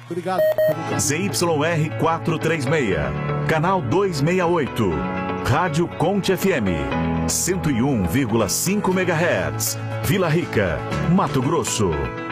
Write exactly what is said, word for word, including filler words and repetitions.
Obrigado. Z Y R quatrocentos e trinta e seis, canal duzentos e sessenta e oito, Rádio Conte F M, cento e um vírgula cinco megahertz, Vila Rica, Mato Grosso.